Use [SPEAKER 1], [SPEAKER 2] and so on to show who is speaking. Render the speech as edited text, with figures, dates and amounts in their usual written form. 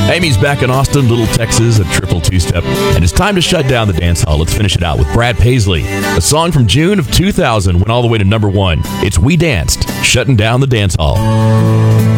[SPEAKER 1] Amy's back in Austin, Little Texas, a triple two-step, and it's time to shut down the dance hall. Let's finish it out with Brad Paisley, a song from June of 2000, went all the way to number 1. It's We Danced, shutting down the dance hall.